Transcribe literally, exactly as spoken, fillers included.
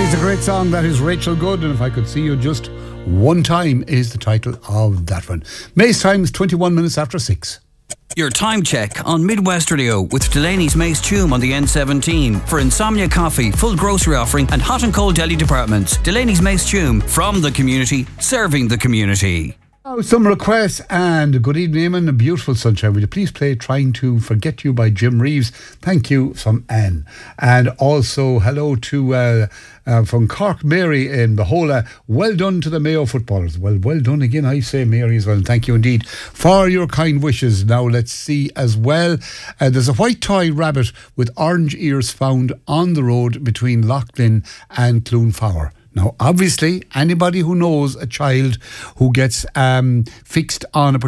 is a great song. That is Rachel Good, and If I Could See You Just One Time is the title of that one. May's time is twenty-one minutes after six. Your time check on Midwest Radio with Delaney's Mace Tume on the N seventeen. For Insomnia Coffee, full grocery offering and hot and cold deli departments. Delaney's Mace Tume, from the community, serving the community. Oh, some requests, and good evening, Eamon. A beautiful sunshine. Will you please play Trying to Forget You by Jim Reeves? Thank you from Anne. And also hello to uh, uh, from Cork Mary in Behola. Well done to the Mayo footballers. Well, well done again, I say, Mary, as well. Thank you indeed for your kind wishes. Now let's see as well. Uh, there's a white toy rabbit with orange ears found on the road between Loughlin and Cloonfowler. Now, obviously, anybody who knows a child who gets um, fixed on a